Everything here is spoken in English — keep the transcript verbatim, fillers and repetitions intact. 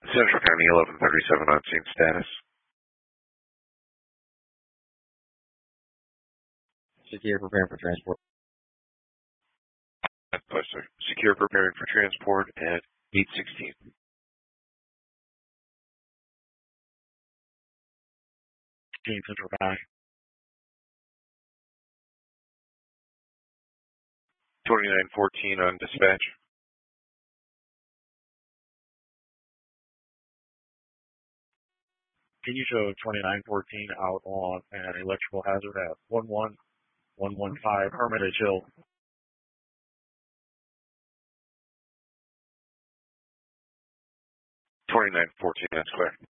Central County eleven thirty-seven on scene status. Secure, preparing for transport. Post secure, preparing for transport at eight sixteen. Team Central County. twenty-nine fourteen on dispatch. Can you show twenty-nine fourteen out on an electrical hazard at one one one one five Hermitage Hill? twenty-nine fourteen, that's clear.